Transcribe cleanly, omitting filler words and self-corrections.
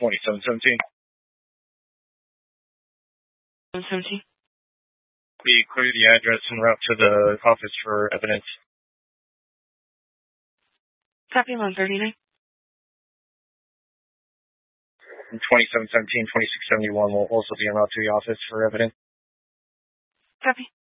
2717. 117. We clear the address en route to the office for evidence. Copy 139. 2717, 2671 will also be en route to the office for evidence. Copy.